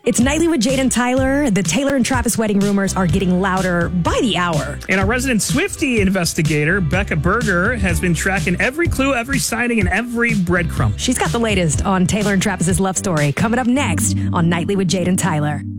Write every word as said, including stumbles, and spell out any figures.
It's Nightly with Jade and Tyler. The Taylor and Travis wedding rumors are getting louder by the hour. And our resident Swiftie investigator, Becca Berger, has been tracking every clue, every sighting, and every breadcrumb. She's got the latest on Taylor and Travis's love story coming up next on Nightly with Jade and Tyler.